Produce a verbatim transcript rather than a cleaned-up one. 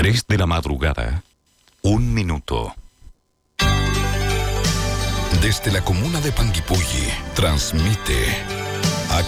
Tres de la madrugada, un minuto. Desde la comuna de Panguipulli, transmite